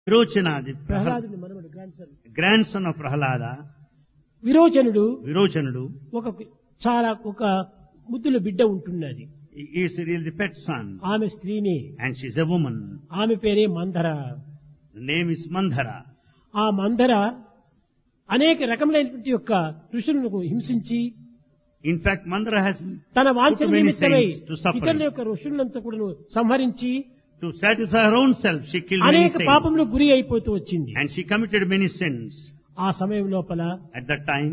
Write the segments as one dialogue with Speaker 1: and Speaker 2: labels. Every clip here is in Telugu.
Speaker 1: Virochana, the
Speaker 2: ప్రహ్లాదుని మనవడు గ్రాండ్సన్.
Speaker 1: grandson of Prahlada,
Speaker 2: విరోచనుడు
Speaker 1: ఒక
Speaker 2: ఒక ముద్దుల బిడ్డ ఉంటున్నది.
Speaker 1: he is really the pet son,
Speaker 2: ఆమె స్త్రీని,
Speaker 1: and she is a woman.
Speaker 2: ఆమె పేరే మందర.
Speaker 1: The name is Mandhara.
Speaker 2: ఆ మందర అనేక రకములైనటువంటి యొక్క ఋషులను హింసించి
Speaker 1: In fact, Mandhara has
Speaker 2: తన
Speaker 1: put
Speaker 2: వాంఛన
Speaker 1: many
Speaker 2: నిమిత్తమై
Speaker 1: saints to suffer.
Speaker 2: ఇతరుల యొక్క ఋషులంతా కూడా సంహరించి
Speaker 1: To satisfy her own self, she killed many
Speaker 2: అనేక
Speaker 1: saints.
Speaker 2: పాపములు గురి అయిపోతూ వచ్చింది.
Speaker 1: And she committed many sins.
Speaker 2: ఆ సమయం లోపల
Speaker 1: At that time,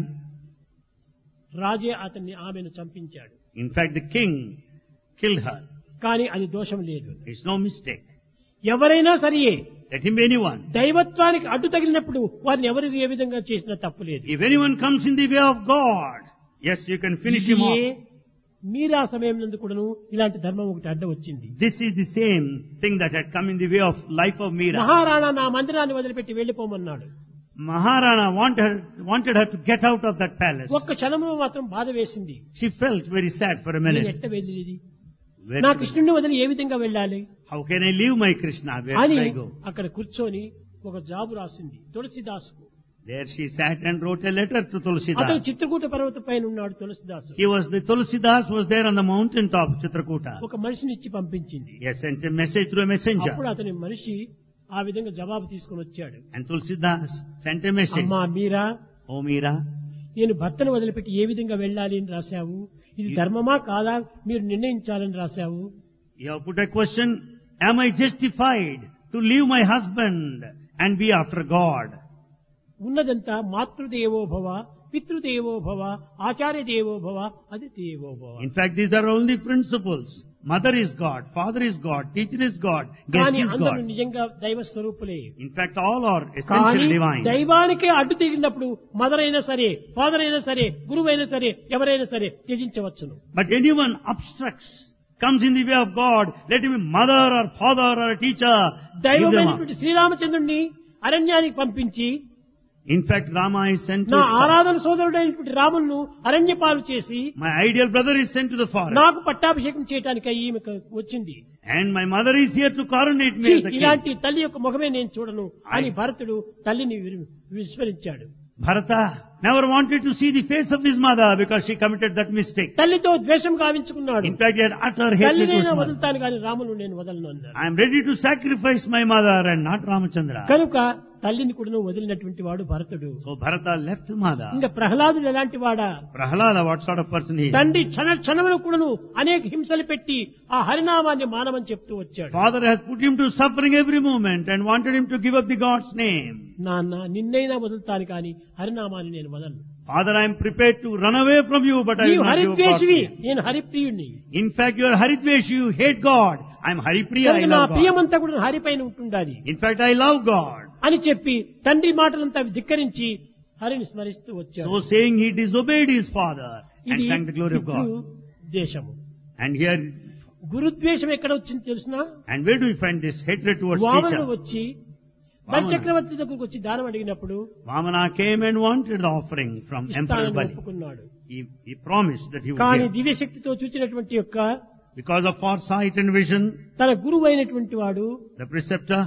Speaker 2: రాజే ఆమెను చంపించాడు.
Speaker 1: in fact, the king killed her.
Speaker 2: కానీ అది దోషం లేదు.
Speaker 1: It's no mistake.
Speaker 2: ఎవరైనా సరియే
Speaker 1: Let him be anyone.
Speaker 2: దైవత్వానికి అడ్డు తగిలినప్పుడు వారిని ఎవరు ఏ విధంగా చేసినా తప్పు లేదు.
Speaker 1: If anyone comes in the way of God, yes, you can finish him off.
Speaker 2: మీరా సమయం నందు కూడాను ఇలాంటి ధర్మం ఒకటి అడ్డ వచ్చింది.
Speaker 1: This is the same thing that had come in the way of life of Meera.
Speaker 2: Maharana నా మందిరాన్ని వదిలిపెట్టి వెళ్లిపోమన్నాడు.
Speaker 1: Maharana wanted her to get out of that palace.
Speaker 2: ఒక్క క్షణంలో మాత్రం బాధ వేసింది.
Speaker 1: She felt very sad for a
Speaker 2: నేను
Speaker 1: minute.
Speaker 2: ఎట్ట వెళ్ళేది,
Speaker 1: Where
Speaker 2: నా
Speaker 1: should I-
Speaker 2: కృష్ణుడిని వదిలి ఏ విధంగా వెళ్ళాలి
Speaker 1: How can I leave my Krishna? Where
Speaker 2: అని
Speaker 1: should I go?
Speaker 2: అక్కడ కూర్చొని ఒక జాబు రాసింది తులసిదాసుకు.
Speaker 1: There she sat and wrote a letter to
Speaker 2: అతను
Speaker 1: Tulsidas.
Speaker 2: చిత్రకూట పర్వత పైన ఉన్నాడు తులసిదాసు.
Speaker 1: The Tulsidas was there on the mountain top, Chitrakuta.
Speaker 2: ఒక మనిషిని ఇచ్చి పంపించింది.
Speaker 1: He has sent a message through a messenger.
Speaker 2: అప్పుడు అతని మనిషి ఆ విధంగా జవాబు తీసుకొని వచ్చాడు.
Speaker 1: And Tulsidas sent a message.
Speaker 2: అమ్మా మీరా,
Speaker 1: Oh Meera,
Speaker 2: నేను భర్తను వదిలిపెట్టి ఏ విధంగా వెళ్ళాలి అని రాశావు. ఇది ధర్మమా కాదా మీరు నిర్ణయించాలని రాశావు.
Speaker 1: you have put a question, am I justified to leave my husband and be after God?
Speaker 2: ఉన్నదంతా మాతృదేవో భవ, పితృదేవో భవ, ఆచార్య దేవో భవ, అది దేవో భవ.
Speaker 1: In fact, these are only principles. Mother is God, father is God, teacher is God, guest
Speaker 2: కానీ
Speaker 1: is
Speaker 2: అందరూ
Speaker 1: God.
Speaker 2: నిజంగా దైవ స్వరూపులే.
Speaker 1: In fact, all are
Speaker 2: కానీ
Speaker 1: essentially divine.
Speaker 2: దైవానికే అడ్డు తిరిగినప్పుడు మదర్ అయినా సరే, ఫాదర్ అయినా సరే, గురువు అయినా సరే, ఎవరైనా సరే త్యజించవచ్చును.
Speaker 1: But anyone obstructs, comes in the way of God, let him be mother or father or a teacher, give them up.
Speaker 2: దైవమైనటువంటి శ్రీరామచంద్రుడిని అరణ్యానికి పంపించి
Speaker 1: In fact, Rama is sent to
Speaker 2: నా
Speaker 1: exile.
Speaker 2: ఆరాధన సోదరుడైనటువంటి రాములను అరణ్యపాలు చేసి
Speaker 1: My ideal brother is sent to the forest.
Speaker 2: నాకు పట్టాభిషేకం చేయడానికి ఈమె వచ్చింది.
Speaker 1: And my mother is here to coronate me
Speaker 2: ఛీ,
Speaker 1: as the king.
Speaker 2: ఇలాంటి తల్లి యొక్క ముఖమే నేను చూడను అని భరతుడు తల్లిని విస్మరించాడు.
Speaker 1: Bharata never wanted to see the face of his mother because she committed that mistake.
Speaker 2: తల్లితో ద్వేషం గావించుకున్నాడు.
Speaker 1: In fact, he had utter hatred to
Speaker 2: తల్లినైనా
Speaker 1: his mother.
Speaker 2: వదులుతాను కానీ రామును నేను వదలను అన్నాడు.
Speaker 1: I am ready to sacrifice my mother and not Ramachandra.
Speaker 2: కనుక తల్లిని కూడా వదిలినటువంటి వాడు భరతుడు.
Speaker 1: So Bharata left mother.
Speaker 2: ఇంకా ప్రహ్లాదుడు ఎలాంటి వాడా,
Speaker 1: Prahlada, what sort of person he is?
Speaker 2: తండ్రి క్షణములు కూడాను అనేక హింసలు పెట్టి ఆ హరినామాన్ని మానమని చెప్తూ వచ్చాడు.
Speaker 1: Father has put him to suffering every moment and wanted him to give up the God's name.
Speaker 2: నాన్న నిన్నైనా వదులుతాను కానీ హరినామాన్ని నేను వదలను.
Speaker 1: Father, I am prepared to run away from you, but I
Speaker 2: నీవు
Speaker 1: will not give up God's
Speaker 2: హరిద్వేషివి,
Speaker 1: name.
Speaker 2: నేను హరిప్రియుణ్ణి.
Speaker 1: In fact, you are Haridvesh, you hate God. I am Haripriya, I
Speaker 2: కనుక నా
Speaker 1: love God.
Speaker 2: ప్రియమంతా కూడా హరిపైన ఉంటుండాలి
Speaker 1: In fact, I love God.
Speaker 2: అని చెప్పి తండ్రి మాటలంతా ధిక్కరించి హరిని స్మరిస్తూ వచ్చాడు.
Speaker 1: So saying, he disobeyed his father and
Speaker 2: ఇది
Speaker 1: sang the glory of God.
Speaker 2: ద్వేషము.
Speaker 1: And here,
Speaker 2: గురుద్వేషం ఎక్కడ వచ్చింది తెలుసునా?
Speaker 1: and where do we find this hatred towards
Speaker 2: Vamanudu
Speaker 1: teacher?
Speaker 2: వచ్చి
Speaker 1: వామన.
Speaker 2: బలిచక్రవర్తి దగ్గరకు వచ్చి దానం అడిగినప్పుడు
Speaker 1: Vamana came and wanted the offering from Emperor
Speaker 2: ఇస్తానని
Speaker 1: Bali.
Speaker 2: ఒప్పుకున్నాడు.
Speaker 1: He promised that he would
Speaker 2: కానీ
Speaker 1: give.
Speaker 2: దివ్యశక్తితో చూచినటువంటి యొక్క
Speaker 1: Because of foresight and vision,
Speaker 2: తన గురువు అయినటువంటి వాడు
Speaker 1: the preceptor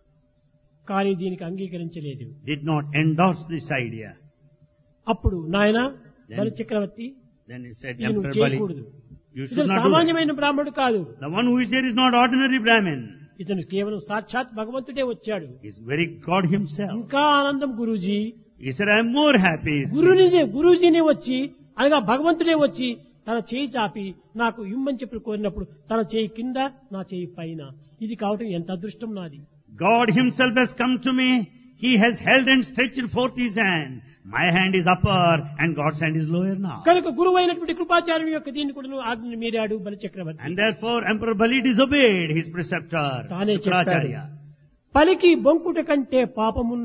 Speaker 2: కానీ దీనికి అంగీకరించలేదు.
Speaker 1: did not endorse this idea.
Speaker 2: అప్పుడు నాయన
Speaker 1: Then-
Speaker 2: Balichakravarthi
Speaker 1: Then he said,
Speaker 2: ఇది నువ్వు
Speaker 1: Emperor Bali,
Speaker 2: చేయకూడదు.
Speaker 1: you
Speaker 2: ఇతను
Speaker 1: should not do that.
Speaker 2: సామాన్యమైన బ్రాహ్మణుడు కాదు.
Speaker 1: The one who is here is not ordinary Brahmin.
Speaker 2: ఇతను కేవలం సాక్షాత్ భగవంతుడే వచ్చాడు.
Speaker 1: He is very God himself.
Speaker 2: ఇంకా ఆనందం Guruji.
Speaker 1: He said, I am more happy.
Speaker 2: గురూజీనే వచ్చి అనగా భగవంతుడే వచ్చి తన చేయి చాపి నాకు ఇమ్మని చెప్పి కోరినప్పుడు తన చేయి కింద నా చేయి పైన, ఇది కావటం ఎంత అదృష్టం నాది.
Speaker 1: God himself has come to me. He has held and stretched forth his hand. My hand is upper and God's hand is lower now.
Speaker 2: కనుక గురువు అయినటువంటి కృపాచార్యుని యొక్క దీన్ని కూడా ఆజ్ఞను మీరాడు బలిచక్రవర్తి.
Speaker 1: And therefore Emperor Bali disobeyed his preceptor,
Speaker 2: తానే చెప్పాడు,
Speaker 1: Shukracharya.
Speaker 2: పలికి బొంకుట కంటే పాపమున్నా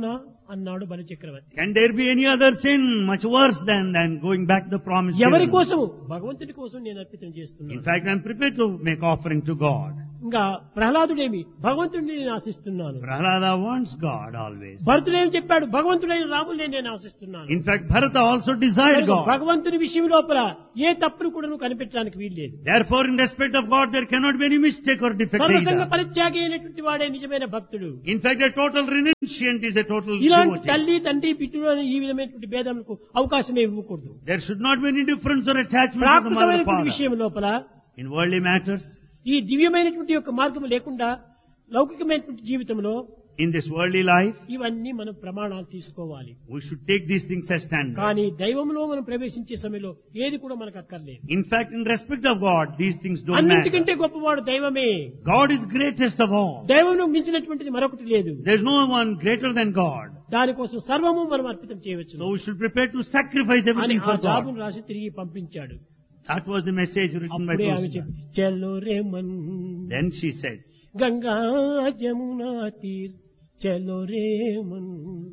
Speaker 2: అన్నాడు బలిచక్రవర్తి.
Speaker 1: Can there be any other sin much worse than going back the promise
Speaker 2: ఎవరి
Speaker 1: given?
Speaker 2: కోసము? భగవంతుడి కోసం నేను అర్పితం
Speaker 1: In
Speaker 2: చేస్తున్నాను.
Speaker 1: fact, I am prepared to make offering to God.
Speaker 2: ఇంకా ప్రహ్లాదుడేమి? భగవంతుడిని నేను ఆశిస్తున్నాను.
Speaker 1: Prahlada wants God always.
Speaker 2: భరతుడేం చెప్పాడు? భగవంతుడైన రాముడిని నేను ఆశిస్తున్నాను.
Speaker 1: In fact, Bharata also desired God.
Speaker 2: భగవంతుని విషయం లోపల ఏ తప్పును కూడా నువ్వు కనిపెట్టడానికి వీల్లేదు.
Speaker 1: Therefore, in respect of God, there cannot be any mistake or defect
Speaker 2: సర్వసంగ
Speaker 1: either.
Speaker 2: పరిత్యాగి అయినటువంటి వాడే నిజమైన భక్తుడు.
Speaker 1: In fact, a total renunciant is a total
Speaker 2: ఇలాంటి
Speaker 1: devotee.
Speaker 2: తల్లి తండ్రి బిడ్డలు అని ఈ విధమైనటువంటి భేదములకు అవకాశమే ఇవ్వకూడదు.
Speaker 1: There should not be any difference or attachment to the mother or
Speaker 2: ప్రాకృతమైనటువంటి
Speaker 1: father.
Speaker 2: విషయం లోపల
Speaker 1: In worldly matters,
Speaker 2: ఈ దివ్యమైనటువంటి యొక్క మార్గం లేకుండా లౌకికమైనటువంటి జీవితంలో
Speaker 1: in this worldly life,
Speaker 2: ఇవన్నీ మనం ప్రమాణాలు తీసుకోవాలి.
Speaker 1: we should take these things as standards.
Speaker 2: కానీ దైవంలో మనం ప్రవేశించే సమయంలో ఏది కూడా మనకు అక్కర్లేదు.
Speaker 1: In fact, in respect of God, these things don't matter.
Speaker 2: అన్నింటికంటే గొప్పవాడు దైవమే.
Speaker 1: God is greatest of all.
Speaker 2: దైవం మించినటువంటిది మరొకటి లేదు.
Speaker 1: There is no one greater than God.
Speaker 2: దానికోసం సర్వము మనం అర్పితం చేయవచ్చు
Speaker 1: So we should prepare to sacrifice
Speaker 2: అని
Speaker 1: everything
Speaker 2: ఆ
Speaker 1: for God.
Speaker 2: జాబును రాసి తిరిగి పంపించాడు.
Speaker 1: That was the message written by
Speaker 2: అప్పుడే ఆమె
Speaker 1: Tulsi.
Speaker 2: చెప్పి చలో రే Mann
Speaker 1: Then she said,
Speaker 2: Ganga Jamuna తీర్ చలో రే మన్,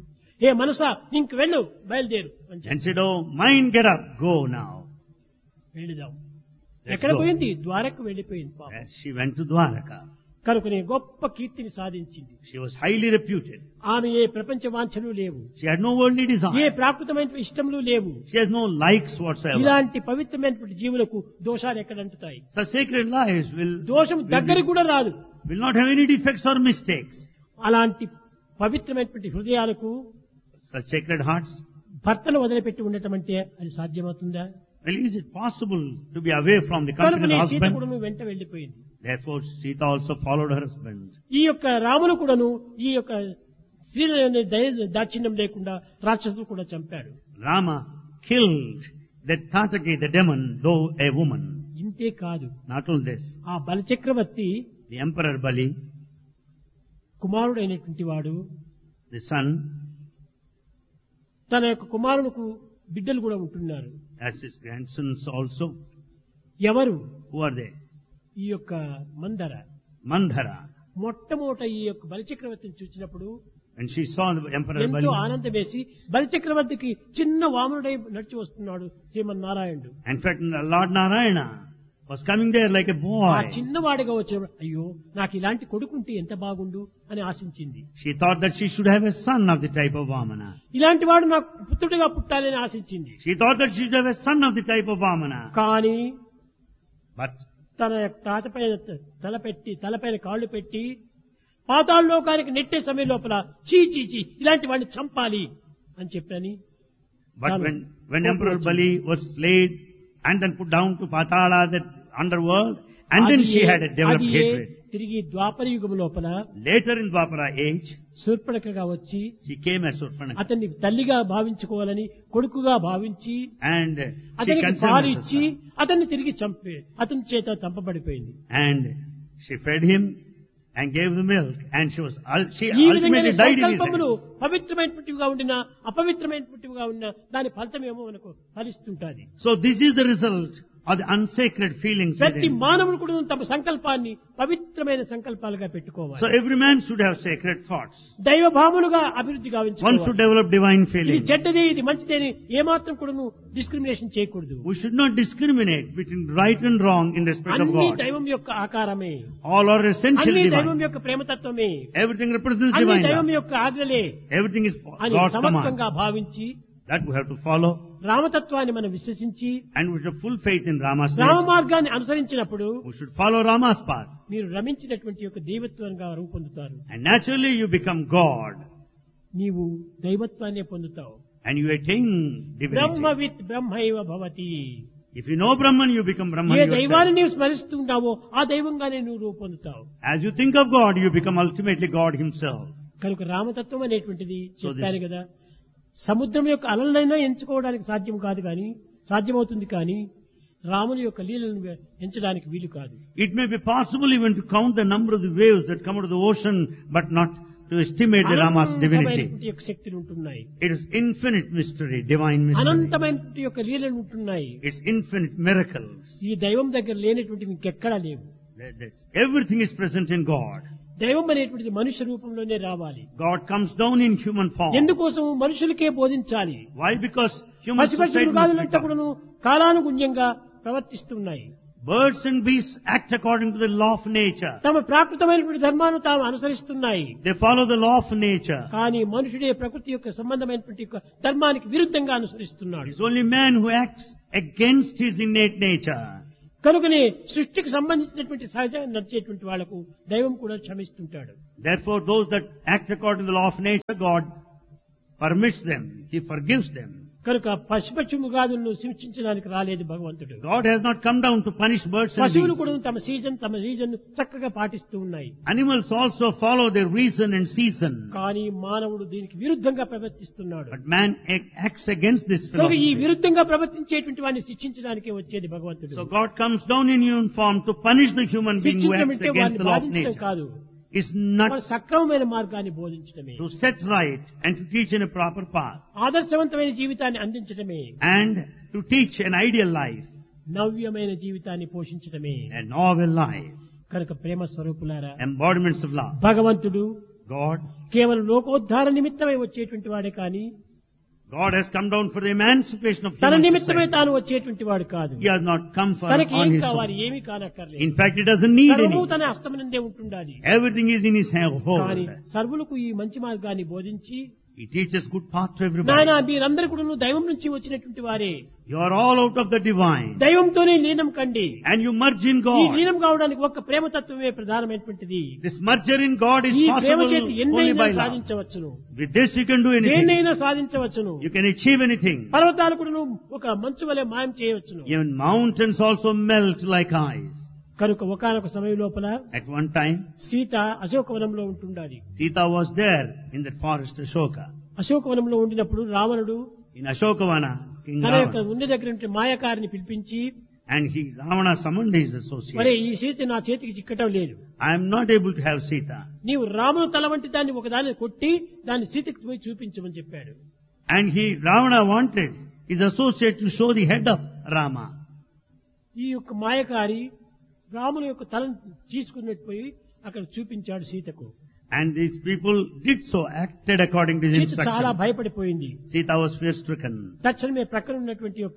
Speaker 2: ఏ మనసా ఇంక వెళ్ళు, బయలుదేరు అని చెప్పి.
Speaker 1: and said, oh, mind, get up, go now.
Speaker 2: వెళ్ళిదాం.
Speaker 1: Let's
Speaker 2: ఎక్కడ
Speaker 1: go.
Speaker 2: పోయింది? ద్వారకు వెళ్ళిపోయింది పాపం.
Speaker 1: And she went to Dwaraka.
Speaker 2: కనుకనే గొప్ప కీర్తిని సాధించింది.
Speaker 1: She was highly reputed.
Speaker 2: ఆమె ఏ ప్రపంచ వాంఛలు లేవు,
Speaker 1: She had no worldly
Speaker 2: A
Speaker 1: desire.
Speaker 2: ప్రాకృతమైన ఇష్టములు లేవు.
Speaker 1: She has no likes whatsoever.
Speaker 2: ఇలాంటి పవిత్రమైనటువంటి జీవులకు దోషాలు ఎక్కడ అంటుతాయి?
Speaker 1: Such sacred lives
Speaker 2: దోషం దగ్గరికి కూడా రాదు.
Speaker 1: will not have any defects or mistakes.
Speaker 2: అలాంటి పవిత్రమైనటువంటి హృదయాలకు
Speaker 1: Such sacred hearts.
Speaker 2: భర్తను వదిలిపెట్టి ఉండటం అంటే అది సాధ్యమవుతుందా?
Speaker 1: Well, is it possible to be away from the company
Speaker 2: కనుకనే
Speaker 1: of
Speaker 2: సీత
Speaker 1: husband?
Speaker 2: కూడాను వెంట వెళ్ళిపోయింది.
Speaker 1: Therefore, Sita also followed her husband.
Speaker 2: ఈ యొక్క రాములు కూడాను ఈ యొక్క స్త్రీల దాక్షిణ్యం లేకుండా రాక్షసులు కూడా చంపాడు.
Speaker 1: Rama killed that Tataki, the demon, though a woman.
Speaker 2: ఇంతే కాదు,
Speaker 1: Not only this,
Speaker 2: ఆ బలిచక్రవర్తి
Speaker 1: the emperor Bali,
Speaker 2: కుమారుడైనటువంటి వాడు
Speaker 1: the son,
Speaker 2: తన యొక్క కుమారునికి బిడ్డలు కూడా ఉంటున్నారు.
Speaker 1: as his grandsons also.
Speaker 2: ఎవరు?
Speaker 1: Who are they?
Speaker 2: ఈ యొక్క మందర.
Speaker 1: Mandhara.
Speaker 2: మొట్టమొదట ఈ యొక్క బలిచక్రవర్తిని చూసినప్పుడు
Speaker 1: When she saw the emperor
Speaker 2: ఎంతో
Speaker 1: Bali,
Speaker 2: ఆనందం వేసి బలిచక్రవర్తికి చిన్న వామనుడై నడిచి వస్తున్నాడు శ్రీమన్నారాయణుడు.
Speaker 1: in fact, Lord Narayana was coming there like a
Speaker 2: ఆ
Speaker 1: boy.
Speaker 2: చిన్నవాడిగా వచ్చినప్పుడు అయ్యో నాకు ఇలాంటి కొడుకుంటే ఎంత బాగుండు అని ఆశించింది.
Speaker 1: She thought that she should have a son of the type of Vamana.
Speaker 2: ఇలాంటి వాడు నాకు పుత్రుడిగా పుట్టాలని ఆశించింది.
Speaker 1: She thought that she should have a son of the type of Vamana.
Speaker 2: కానీ
Speaker 1: But
Speaker 2: తన తాతపైన తలపైన కాళ్ళు పెట్టి పాతాళ లోకానికి నెట్టే సమయం లోపల చీ ఇలాంటి వాడిని చంపాలి అని చెప్పని
Speaker 1: when Emperor Bali was slayed and then put down to Patala, that underworld, and then she had a developed hatred.
Speaker 2: తిరిగి ద్వాపర యుగం లోపల
Speaker 1: Later in Dwapara age,
Speaker 2: శూర్పణఖగా వచ్చి
Speaker 1: she came as Surpanakha.
Speaker 2: అతన్ని తల్లిగా భావించుకోవాలని కొడుకుగా భావించి
Speaker 1: And she
Speaker 2: అతనికి
Speaker 1: considered
Speaker 2: పాలు
Speaker 1: as a
Speaker 2: ఇచ్చి
Speaker 1: son.
Speaker 2: అతన్ని తిరిగి చంపే అతని చేత చంపబడిపోయింది.
Speaker 1: And she fed him and gave the milk, and she
Speaker 2: ఈ విధంగా
Speaker 1: ultimately died in his
Speaker 2: సంకల్పములు
Speaker 1: hands.
Speaker 2: పవిత్రమైనటువంటివిగా ఉండినా అపవిత్రమైనటువంటివిగా ఉన్నా దాని ఫలితమేమో మనకు ఫలిస్తుంటాది.
Speaker 1: So this is the result of the unsacred feelings
Speaker 2: ప్రతి
Speaker 1: within.
Speaker 2: మానవుడు కూడా తమ సంకల్పాన్ని పవిత్రమైన సంకల్పాలుగా పెట్టుకోవాలి.
Speaker 1: So every man should have sacred thoughts.
Speaker 2: దైవ భావములుగా అభివృద్ధి
Speaker 1: One should
Speaker 2: గావించుకోవాలి.
Speaker 1: develop divine
Speaker 2: ఇది
Speaker 1: feelings.
Speaker 2: చెడ్డది ఇది మంచిది అని ఏమాత్రం కూడా డిస్క్రిమినేషన్ చేయకూడదు.
Speaker 1: We should not discriminate between right and wrong in respect of
Speaker 2: అన్ని
Speaker 1: God.
Speaker 2: దైవం యొక్క ఆకారమే,
Speaker 1: All are essentially
Speaker 2: అన్ని దైవం
Speaker 1: divine.
Speaker 2: యొక్క ప్రేమతత్వమే,
Speaker 1: Everything represents
Speaker 2: అన్ని
Speaker 1: divine
Speaker 2: దైవం
Speaker 1: love.
Speaker 2: యొక్క ఆజ్ఞలే
Speaker 1: Everything is
Speaker 2: అని
Speaker 1: God's command.
Speaker 2: సమర్థంగా భావించి
Speaker 1: That we have to follow,
Speaker 2: రామతత్వాన్ని మనం విశ్వసించి
Speaker 1: and we should have full faith in Rama's
Speaker 2: Rama
Speaker 1: ways.
Speaker 2: మార్గాన్ని అనుసరించినప్పుడు
Speaker 1: We should follow Rama's path.
Speaker 2: మీరు రమించినటువంటి యొక్క దైవత్వంగా రూపొందుతారు.
Speaker 1: And naturally you become God.
Speaker 2: నీవు దైవత్వాన్ని పొందుతావు.
Speaker 1: And you attain divinity.
Speaker 2: బ్రహ్మవిత్ బ్రహ్మైవ Bhavati.
Speaker 1: If you know Brahman, you become Brahman
Speaker 2: A
Speaker 1: yourself.
Speaker 2: దైవాన్ని నీవు స్మరిస్తున్నావో ఆ దైవంగానే నువ్వు రూపొందుతావు.
Speaker 1: As you think of God, you become ultimately God himself.
Speaker 2: కనుక రామతత్వం అనేటువంటిది
Speaker 1: So
Speaker 2: చెప్పాను
Speaker 1: this-
Speaker 2: కదా, సముద్రం యొక్క అలలనైనా ఎంచుకోవడానికి సాధ్యం కాదు, కానీ సాధ్యమవుతుంది, కానీ రాముని యొక్క లీలను ఎంచడానికి వీలు కాదు.
Speaker 1: It may be possible even to count the number of the waves that come out of the ocean, but not to estimate the Rama's divinity.
Speaker 2: అనంతమైనటువంటి యొక్క శక్తులు ఉంటున్నాయి,
Speaker 1: It is infinite mystery, divine mystery.
Speaker 2: అనంతమైనటువంటి యొక్క లీలలు ఉంటున్నాయి.
Speaker 1: It's infinite miracles.
Speaker 2: ఈ దైవం దగ్గర లేనటువంటి ఇంకెక్కడా లేవు.
Speaker 1: Everything is present in God.
Speaker 2: దైవం అనేటువంటిది మనుష్య రూపంలోనే రావాలి.
Speaker 1: God comes down in human form.
Speaker 2: ఎందుకోసం మనుషులకే బోధించాలి.
Speaker 1: Why? Because human
Speaker 2: పశుపక్షి
Speaker 1: society must be
Speaker 2: మృగాదులంతా
Speaker 1: taught.
Speaker 2: కూడాను కాలానుగుణ్యంగా ప్రవర్తిస్తున్నాయి.
Speaker 1: Birds and beasts act according to the law of nature.
Speaker 2: తమ ప్రాకృతమైనటువంటి ధర్మాన్ని తాము అనుసరిస్తున్నాయి.
Speaker 1: They follow the law of nature.
Speaker 2: కానీ మనుషుడే ప్రకృతి యొక్క సంబంధమైనటువంటి యొక్క ధర్మానికి విరుద్ధంగా అనుసరిస్తున్నాడు.
Speaker 1: It's only man who acts against his innate nature.
Speaker 2: కనుకనే సృష్టికి సంబంధించినటువంటి సహజంగా నడిచేటువంటి వాళ్లకు దైవం కూడా క్షమిస్తుంటాడు.
Speaker 1: Therefore, those that act according to the law of nature, God permits them. He forgives them.
Speaker 2: కనుక పశుపక్షి మృగాదులను శిక్షించడానికి రాలేదు భగవంతుడు.
Speaker 1: God has not come down to punish birds and
Speaker 2: పశువులు
Speaker 1: beasts.
Speaker 2: కూడా తమ రీజన్ చక్కగా పాటిస్తూ ఉన్నాయి.
Speaker 1: Animals also follow their reason and season.
Speaker 2: కానీ మానవుడు దీనికి విరుద్ధంగా ప్రవర్తిస్తున్నాడు.
Speaker 1: But man acts against this
Speaker 2: కనుక ఈ
Speaker 1: philosophy.
Speaker 2: విరుద్ధంగా ప్రవర్తించేటువంటి వాడిని శిక్షించడానికే వచ్చేది భగవంతుడు.
Speaker 1: So God comes down in human form to punish the human being who
Speaker 2: శిక్షించడం
Speaker 1: acts
Speaker 2: అంటే
Speaker 1: against
Speaker 2: వాడిని
Speaker 1: the law of
Speaker 2: బాధించడం
Speaker 1: nature.
Speaker 2: కాదు,
Speaker 1: It's not
Speaker 2: వాడు సక్రమమైన మార్గాన్ని బోధించడమే,
Speaker 1: to set right and to teach in a proper path
Speaker 2: ఆదర్శవంతమైన జీవితాన్ని అందించడమే,
Speaker 1: and to teach an ideal life,
Speaker 2: నవ్యమైన జీవితాన్ని పోషించడమే.
Speaker 1: a novel life,
Speaker 2: కనుక ప్రేమ స్వరూపులారా,
Speaker 1: embodiments of love.
Speaker 2: భగవంతుడు
Speaker 1: God
Speaker 2: కేవలం లోకోద్ధార నిమిత్తమై వచ్చేటువంటి వాడే కానీ
Speaker 1: has come down for the emancipation of
Speaker 2: తన
Speaker 1: human
Speaker 2: నిమిత్తమే
Speaker 1: society.
Speaker 2: తాను వచ్చేటువంటి వాడు కాదు.
Speaker 1: He has not come for
Speaker 2: తనకి
Speaker 1: on
Speaker 2: ఏం
Speaker 1: his
Speaker 2: కావాలి,
Speaker 1: own.
Speaker 2: ఏమీ కానక్కర్లేదు.
Speaker 1: In fact, he doesn't need
Speaker 2: సర్వము
Speaker 1: any.
Speaker 2: తన హస్తమునందే ఉంటుండాలి.
Speaker 1: Everything is in his
Speaker 2: కానీ
Speaker 1: hold.
Speaker 2: సర్వులకు ఈ మంచి మార్గాన్ని బోధించి,
Speaker 1: He teaches good path to everybody.
Speaker 2: నాయన మీరందరూ కూడా దైవం నుంచి వచ్చినటువంటి వారే,
Speaker 1: You are all out of the divine,
Speaker 2: దైవంతోనే లీనం కండి.
Speaker 1: and you merge in
Speaker 2: ఈ
Speaker 1: God.
Speaker 2: లీనం కావడానికి ఒక్క ప్రేమతత్వమే ప్రధానమైనటువంటిది.
Speaker 1: This merger in God is
Speaker 2: ఈ ప్రేమ
Speaker 1: possible
Speaker 2: చేతి
Speaker 1: only
Speaker 2: ఎన్నైనా
Speaker 1: by love.
Speaker 2: సాధించవచ్చును,
Speaker 1: With this you can do anything.
Speaker 2: దేన్నైనా సాధించవచ్చును.
Speaker 1: You can achieve anything.
Speaker 2: పర్వతాలు కూడా ఒక మంచు వలె మాయం చేయవచ్చును.
Speaker 1: Even mountains also melt like ice.
Speaker 2: కనుక ఒకానొక సమయం లోపల
Speaker 1: At one time,
Speaker 2: సీత అశోకవనంలో ఉంటుండాలి.
Speaker 1: Sita was there in that forest Ashoka.
Speaker 2: అశోకవనంలో ఉండినప్పుడు రావణుడు
Speaker 1: In Ashokavana, King
Speaker 2: తన యొక్క
Speaker 1: Ravana.
Speaker 2: ఉండి దగ్గర ఉంటే మాయకారిని పిలిపించి,
Speaker 1: And Ravana summoned his
Speaker 2: మరే
Speaker 1: associates.
Speaker 2: ఈ సీత నా చేతికి చిక్కటం లేదు,
Speaker 1: I am not able to have Sita.
Speaker 2: నీవు రామును తల వంటి దాన్ని ఒకదాన్ని కొట్టి దాన్ని సీతకి పోయి చూపించమని చెప్పాడు.
Speaker 1: And Ravana wanted his associate to show the head of Rama.
Speaker 2: ఈ యొక్క మాయకారి రాముని యొక్క తలను తీసుకున్నట్టు పోయి అక్కడ చూపించాడు సీతకు.
Speaker 1: And these people did so, acted according to his
Speaker 2: Sita చాలా
Speaker 1: instruction.
Speaker 2: భయపడిపోయింది.
Speaker 1: Sita was fear-stricken.
Speaker 2: తక్షణమే ప్రక్కన ఉన్నటువంటి యొక్క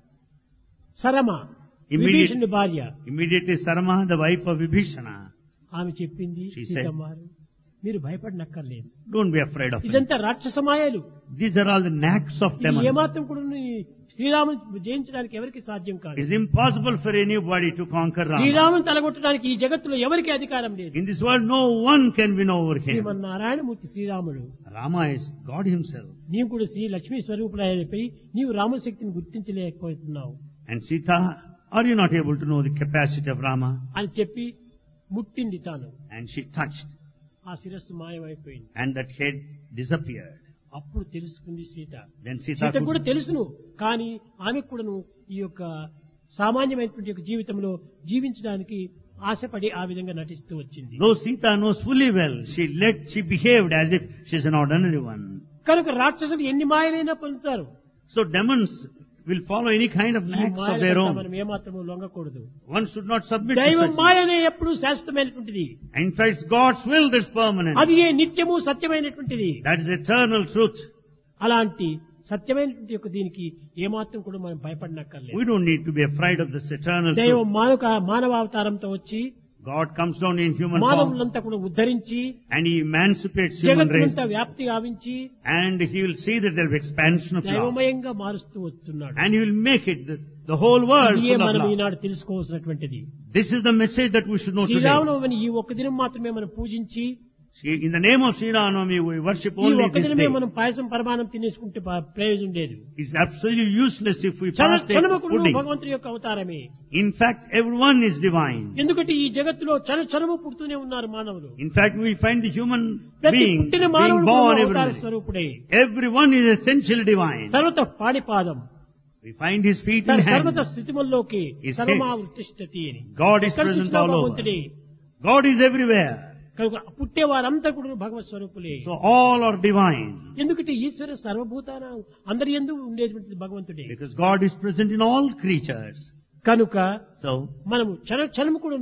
Speaker 2: సరమ
Speaker 1: Immediate-
Speaker 2: విభీషణుడి భార్య
Speaker 1: Immediately Sarma, the wife of Vibhishana,
Speaker 2: ఆమె చెప్పింది,
Speaker 1: She said,
Speaker 2: సీతమ్మారు మీరు భయపడనక్కర్లేదు,
Speaker 1: don't be afraid of him.
Speaker 2: ఇదంతా రాక్షసమాయలు,
Speaker 1: These are all the knacks of
Speaker 2: ఇది
Speaker 1: demons.
Speaker 2: ఏమాత్రం కూడా శ్రీరాముని జయించడానికి ఎవరికి సాధ్యం కాదు.
Speaker 1: It is impossible for anybody to conquer Rama.
Speaker 2: శ్రీరాముని తలగొట్టడానికి ఈ జగత్తులో ఎవరికి అధికారం లేదు.
Speaker 1: In this world, no one can win over him.
Speaker 2: Srimannarayanamurthy శ్రీరాముడు,
Speaker 1: Rama is God himself.
Speaker 2: నీవు కూడా శ్రీ లక్ష్మీ స్వరూపులైనపై నీవు రాముని శక్తిని గుర్తించలేకపోతున్నావు
Speaker 1: And Sita, are you not able to know the capacity of Rama?
Speaker 2: అని చెప్పి ముట్టింది తాను.
Speaker 1: And she touched,
Speaker 2: ఆ శిరస్సు మాయమైపోయింది.
Speaker 1: and that head disappeared.
Speaker 2: అప్పుడు తెలుసుకుంది సీత.
Speaker 1: Then Sita
Speaker 2: సీత కూడా
Speaker 1: could,
Speaker 2: తెలుసును, కానీ ఆమెకు కూడాను ఈ యొక్క సామాన్యమైనటువంటి యొక్క జీవితంలో జీవించడానికి ఆశపడి ఆ విధంగా నటిస్తూ వచ్చింది.
Speaker 1: though Sita knows fully well, she behaved as if she is an ordinary one.
Speaker 2: కనుక రాక్షసులు ఎన్ని మాయలైనా పొందుతారు.
Speaker 1: So demons will follow any kind of
Speaker 2: ఈ
Speaker 1: knacks of
Speaker 2: మాయల
Speaker 1: their
Speaker 2: పట్ల
Speaker 1: own.
Speaker 2: మనం ఏమాత్రము లొంగకూడదు.
Speaker 1: One should not submit to
Speaker 2: దైవం
Speaker 1: such.
Speaker 2: మాయనే ఎప్పుడు శాశ్వతమైనటువంటిది.
Speaker 1: In fact, it's God's will that's permanent.
Speaker 2: అది ఏ నిత్యము సత్యమైనటువంటిది.
Speaker 1: That is eternal truth.
Speaker 2: అలాంటి సత్యమైనటువంటి యొక్క దీనికి ఏమాత్రం కూడా మనం భయపడనక్కర్లేదు.
Speaker 1: We don't need to be afraid of this eternal
Speaker 2: దైవం
Speaker 1: truth.
Speaker 2: మానవావతారంతో వచ్చి
Speaker 1: God comes down in human form
Speaker 2: మానవులంతా కూడా ఉద్ధరించి
Speaker 1: and He emancipates human race.
Speaker 2: జగత్తునంతా వ్యాప్తి గావించి
Speaker 1: And He will see that there will be expansion of love.
Speaker 2: దైవమయంగా మారుస్తూ వస్తున్నాడు.
Speaker 1: And He will make it the whole world
Speaker 2: ఇదే
Speaker 1: full of
Speaker 2: మనం
Speaker 1: love.
Speaker 2: Eenadu తెలుసుకోవాల్సినటువంటిది.
Speaker 1: This is the message that we should know today.
Speaker 2: శ్రీరామనవమిని ఈ ఒక్క దినం మాత్రమే మనం పూజించి,
Speaker 1: In the name of Sri Ramnavami, we worship
Speaker 2: ఈ
Speaker 1: only
Speaker 2: ఒక్క
Speaker 1: this
Speaker 2: దినమే
Speaker 1: day.
Speaker 2: మనం పాయసం పరమానం తినేసుకుంటే ప్రయోజనం లేదు.
Speaker 1: It's absolutely useless if we partake
Speaker 2: క్షణముకుడు
Speaker 1: pudding.
Speaker 2: భగవంతుడి యొక్క అవతారమే.
Speaker 1: In fact, everyone is divine.
Speaker 2: ఎందుకంటే ఈ జగత్తులో క్షణము పుడుతూనే ఉన్నారు మానవులు.
Speaker 1: In fact, we find the human
Speaker 2: ప్రతి
Speaker 1: being
Speaker 2: పుట్టిన
Speaker 1: being
Speaker 2: మానవుడు
Speaker 1: born
Speaker 2: అవతార
Speaker 1: every day.
Speaker 2: స్వరూపుడే.
Speaker 1: Everyone is essentially divine.
Speaker 2: సర్వత పాడిపాదం
Speaker 1: We find his feet
Speaker 2: తన
Speaker 1: and
Speaker 2: సర్వత
Speaker 1: hands.
Speaker 2: స్థితిముల్లోకి
Speaker 1: His
Speaker 2: సర్వమా
Speaker 1: heads.
Speaker 2: ఉత్తిష్టతి అని.
Speaker 1: God is
Speaker 2: ఎక్కడ
Speaker 1: present
Speaker 2: చూసినా
Speaker 1: all over.
Speaker 2: భగవంతుడే.
Speaker 1: God is everywhere.
Speaker 2: కనుక పుట్టేవారంతా కూడా భగవత్ స్వరూపులే.
Speaker 1: So all are divine.
Speaker 2: ఎందుకంటే ఈశ్వర సర్వభూతాన అందరి యందు ఉండేటువంటిది భగవంతుడే.
Speaker 1: Because God is present in all creatures.
Speaker 2: కనుక
Speaker 1: So
Speaker 2: మనము క్షణము కూడాను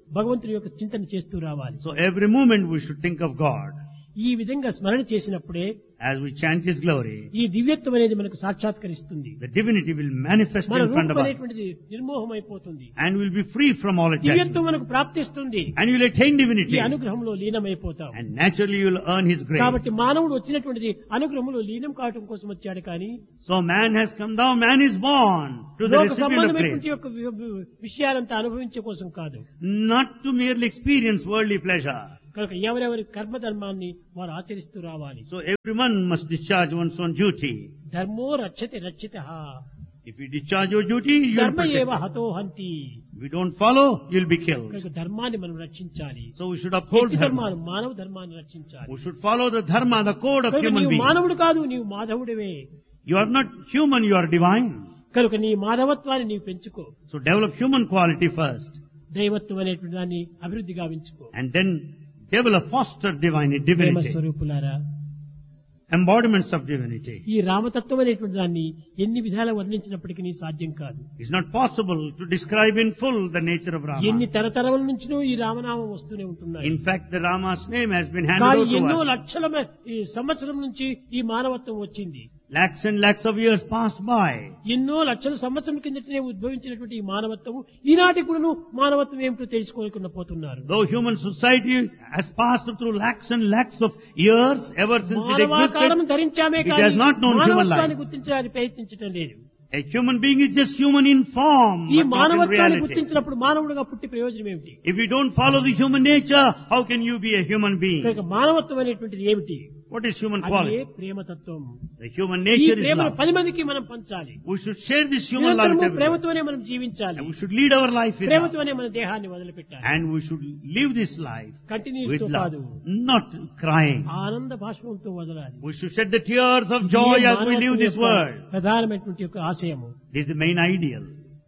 Speaker 2: భగవంతుని యొక్క చింతన చేస్తూ రావాలి.
Speaker 1: So every moment we should think of God.
Speaker 2: ఈ విధంగా స్మరణ చేసినప్పుడే
Speaker 1: As we chant His glory,
Speaker 2: ఈ దివ్యత్వం అనేది మనకు సాక్షాత్కరిస్తుంది.
Speaker 1: the divinity will manifest
Speaker 2: మన
Speaker 1: in front of
Speaker 2: రూపం
Speaker 1: us.
Speaker 2: అనేటువంటిది నిర్మోహం అయిపోతుంది.
Speaker 1: And we'll be free from all
Speaker 2: దివ్యత్వం
Speaker 1: attachment.
Speaker 2: మనకు ప్రాప్తిస్తుంది.
Speaker 1: And you'll attain
Speaker 2: ఈ
Speaker 1: divinity.
Speaker 2: అనుగ్రహంలో లీనమైపోతాం.
Speaker 1: And naturally you'll earn His grace.
Speaker 2: కాబట్టి మానవుడు వచ్చినటువంటిది అనుగ్రహంలో లీనం కావటం కోసం వచ్చాడు కానీ
Speaker 1: So man has come down, man is born to the
Speaker 2: లోక
Speaker 1: recipient of
Speaker 2: సంబంధమైనటువంటి
Speaker 1: grace.
Speaker 2: యొక్క విషయాలంతా అనుభవించే కోసం కాదు.
Speaker 1: Not to merely experience worldly pleasure.
Speaker 2: కనుక ఎవరెవరి కర్మధర్మాన్ని వారు ఆచరిస్తూ రావాలి.
Speaker 1: So everyone must discharge one's own duty.
Speaker 2: ధర్మో రక్షతి రక్షితః
Speaker 1: If you discharge your duty, you'll
Speaker 2: ధర్మ
Speaker 1: protect.
Speaker 2: ఏవ హతో హంతి.
Speaker 1: If you don't follow, you'll be killed.
Speaker 2: కనుక ధర్మాన్ని మనం రక్షించాలి.
Speaker 1: So we should uphold
Speaker 2: వ్యక్తి
Speaker 1: dharma.
Speaker 2: ధర్మాన్ని మానవ ధర్మాన్ని రక్షించాలి.
Speaker 1: We should follow the dharma, the code of
Speaker 2: కనుక
Speaker 1: human
Speaker 2: నీవు
Speaker 1: being.
Speaker 2: మానవుడు కాదు, నీవు మాధవుడివే.
Speaker 1: You are not human, you are divine.
Speaker 2: కనుక నీ మాధవత్వాన్ని నీవు పెంచుకో.
Speaker 1: So develop human quality first.
Speaker 2: దైవత్వం అనేటువంటి దాన్ని అభివృద్ధి గావించుకో.
Speaker 1: And then develop, foster
Speaker 2: Prema
Speaker 1: divinity.
Speaker 2: స్వరూపులారా,
Speaker 1: Embodiments of divinity.
Speaker 2: ఈ రామతత్వం అనేటువంటి దాన్ని ఎన్ని విధాలు వర్ణించినప్పటికీ సాధ్యం కాదు.
Speaker 1: It's not possible to describe in full the nature of
Speaker 2: ఎన్ని
Speaker 1: Rama.
Speaker 2: తరతరముల నుంచినో ఈ రామనామం వస్తూనే ఉంటున్నాయి.
Speaker 1: In fact, the Rama's name has been handed
Speaker 2: కానీ
Speaker 1: over to
Speaker 2: ఎన్నో
Speaker 1: us.
Speaker 2: లక్షల ఈ సంవత్సరం నుంచి ఈ మానవత్వం వచ్చింది.
Speaker 1: Lakhs and lakhs of years passed by.
Speaker 2: ఎన్నో లక్షల సంవత్సరం కిందటనే ఉద్భవించినటువంటి ఈ మానవత్వం ఈనాటి కూడా మానవత్వం ఏమిటో తెలుసుకోలేకుండా పోతున్నారు.
Speaker 1: Though human society has passed through lakhs and lakhs of years ever since it
Speaker 2: మానవాకారం
Speaker 1: existed,
Speaker 2: ధరించామే
Speaker 1: it
Speaker 2: కానీ
Speaker 1: has not known human
Speaker 2: మానవత్వాన్ని
Speaker 1: life.
Speaker 2: గుర్తించడానికి ప్రయత్నించడం లేదు.
Speaker 1: A human being is just human in form,
Speaker 2: ఈ
Speaker 1: but not in
Speaker 2: మానవత్వాన్ని
Speaker 1: reality.
Speaker 2: గుర్తించినప్పుడు మానవుడిగా పుట్టి ప్రయోజనం ఏమిటి?
Speaker 1: If you don't follow the human nature, how can you be a human being?
Speaker 2: కనుక మానవత్వం అనేటువంటిది ఏమిటి?
Speaker 1: What is human
Speaker 2: అదే
Speaker 1: quality?
Speaker 2: ప్రేమతత్వం.
Speaker 1: The human
Speaker 2: ఈ
Speaker 1: nature is
Speaker 2: ప్రేమను
Speaker 1: love.
Speaker 2: 10 మందికి మనం పంచాలి.
Speaker 1: We should share this human love with
Speaker 2: నిరంతరము
Speaker 1: everyone.
Speaker 2: ప్రేమతోనే మనం జీవించాలి.
Speaker 1: And we should lead our life with love.
Speaker 2: ప్రేమతోనే మన దేహాన్ని వదిలిపెట్టాలి.
Speaker 1: And we should live this life
Speaker 2: continuous
Speaker 1: with
Speaker 2: తో
Speaker 1: love,
Speaker 2: కాదు,
Speaker 1: not crying.
Speaker 2: ఆనంద భాష్పంతో వదలాలి.
Speaker 1: We should shed the tears of joy
Speaker 2: ఇదే
Speaker 1: as we live
Speaker 2: మానవత్వం
Speaker 1: this
Speaker 2: యొక్క
Speaker 1: world.
Speaker 2: ప్రధానమైనటువంటి యొక్క ఆశయము.
Speaker 1: This is the main ideal.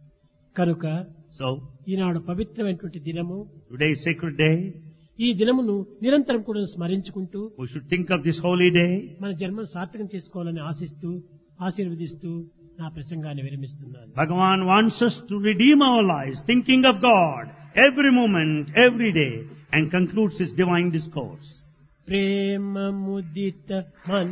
Speaker 2: కనుక
Speaker 1: So,
Speaker 2: ఈనాడు పవిత్రమైనటువంటి దినము.
Speaker 1: today is sacred day.
Speaker 2: ఈ దినమును నిరంతరం కూడా స్మరించుకుంటూ
Speaker 1: We should think of this holy day.
Speaker 2: మన జన్మను సార్థకం చేసుకోవాలని ఆశిస్తూ ఆశీర్వదిస్తూ నా ప్రసంగాన్ని విరమిస్తున్నాను.
Speaker 1: Bhagavan wants us to redeem our lives, thinking of God every moment, every day, and concludes his divine discourse.
Speaker 2: Prema ముదిత